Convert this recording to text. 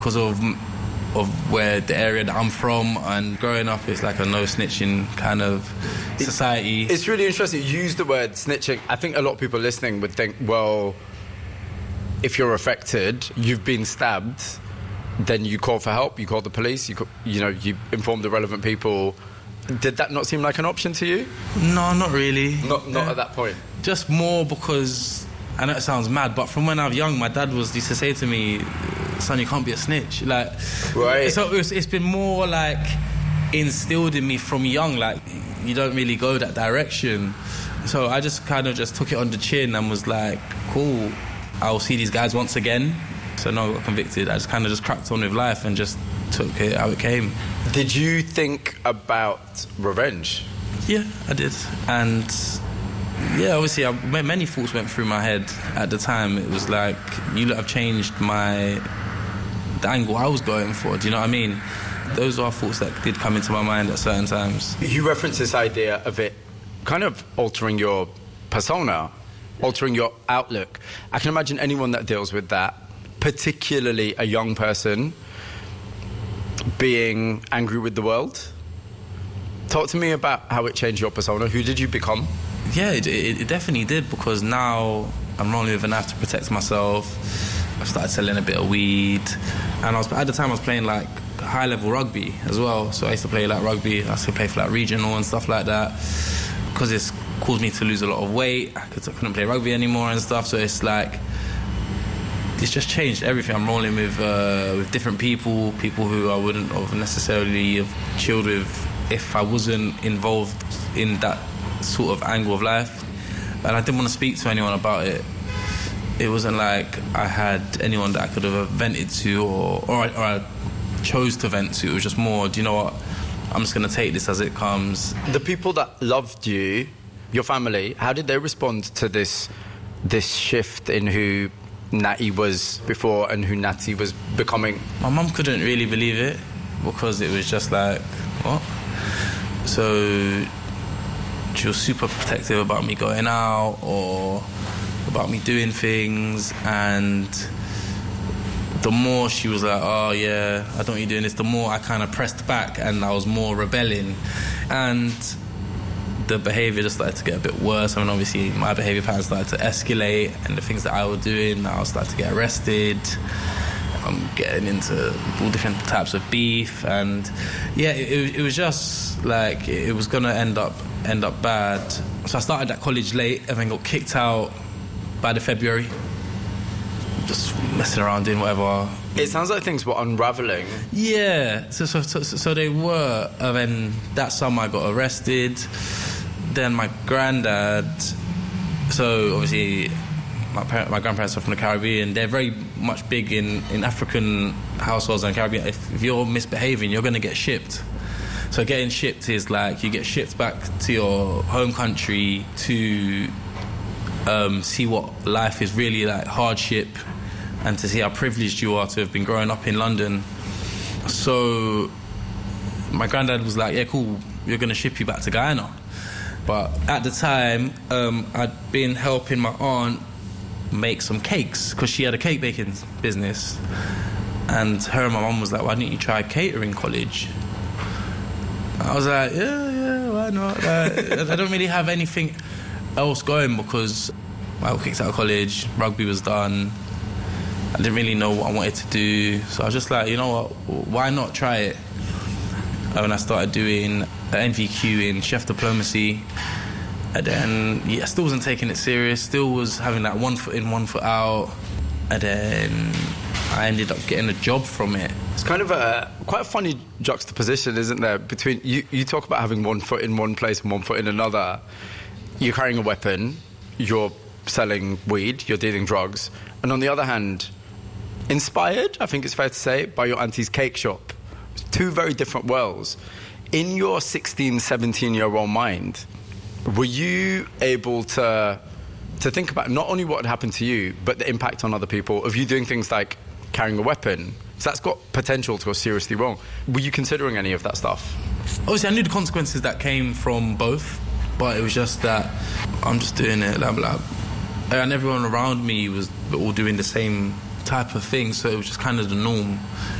because of where the area that I'm from, and growing up it's like a no snitching kind of society. It's really interesting. You use the word snitching. I think a lot of people listening would think, well, if you're affected, you've been stabbed, then you call for help, you call the police, you inform the relevant people. Did that not seem like an option to you? No, not really. Not at that point? Just more because, I know it sounds mad, but from when I was young, my dad used to say to me, son, you can't be a snitch. Like, right. So it's been more like instilled in me from young, like, you don't really go that direction. So I just kind of just took it on the chin and was like, cool, I'll see these guys once again. So no, I got convicted. I just kind of just cracked on with life and just took it how it came. Did you think about revenge? Yeah, I did. And yeah, obviously many thoughts went through my head at the time. It was like, you lot have changed the angle I was going for, do you know what I mean? Those are thoughts that did come into my mind at certain times. You referenced this idea of it kind of altering your persona, altering your outlook. I can imagine anyone that deals with that, particularly a young person, being angry with the world. Talk to me about how it changed your persona. Who did you become? Yeah, it definitely did, because now I'm rolling with a knife to protect myself. I started selling a bit of weed, and at the time I was playing like high-level rugby as well. So I used to play like rugby. I used to play for like regional and stuff like that, because it's caused me to lose a lot of weight. I couldn't play rugby anymore and stuff. So it's like, it's just changed everything. I'm rolling with different people who I wouldn't have necessarily have chilled with if I wasn't involved in that sort of angle of life. And I didn't want to speak to anyone about it. It wasn't like I had anyone that I could have vented to or I chose to vent to. It was just more, do you know what, I'm just going to take this as it comes. The people that loved you, your family, how did they respond to this shift in who Natty was before and who Natty was becoming? My mum couldn't really believe it, because it was just like, what? So she was super protective about me going out or about me doing things, and the more she was like, oh yeah, I don't want you doing this, the more I kind of pressed back and I was more rebelling, and the behaviour just started to get a bit worse. I mean, obviously my behaviour patterns started to escalate, and the things that I was doing, I started to get arrested. I'm getting into all different types of beef, and yeah, it was just like it was gonna end up bad. So I started at college late and then got kicked out by the February. Just messing around, doing whatever. It sounds like things were unravelling. Yeah, so they were. And then that summer I got arrested. Then my granddad, so obviously my grandparents are from the Caribbean. They're very much big in African households and Caribbean. If you're misbehaving, you're going to get shipped. So getting shipped is like you get shipped back to your home country to see what life is really like, hardship, and to see how privileged you are to have been growing up in London. So my granddad was like, yeah, cool, we're going to ship you back to Guyana. But at the time, I'd been helping my aunt make some cakes, because she had a cake baking business, and her and my mum was like, why didn't you try catering college? I was like, yeah, why not? I don't really have anything else going, because I got kicked out of college, rugby was done, I didn't really know what I wanted to do, so I was just like, you know what, why not try it? And I started doing an NVQ in chef diplomacy, and then I still wasn't taking it serious, still was having that 1 foot in, 1 foot out, and then I ended up getting a job from it. It's kind of quite a funny juxtaposition, isn't there, between you talk about having 1 foot in one place and 1 foot in another. You're carrying a weapon, you're selling weed, you're dealing drugs, and on the other hand, inspired, I think it's fair to say, by your auntie's cake shop. Two very different worlds. In your 16, 17-year-old mind, were you able to think about not only what had happened to you, but the impact on other people of you doing things like carrying a weapon? So that's got potential to go seriously wrong. Were you considering any of that stuff? Obviously, I knew the consequences that came from both, but it was just that I'm just doing it, blah, blah. And everyone around me was all doing the same type of thing. So it was just kind of the norm.